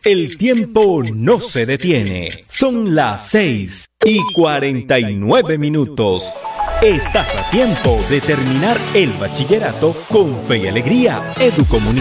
El tiempo no se detiene. Son las 6:49. Estás a tiempo de terminar el bachillerato con fe y alegría. Educomunicación.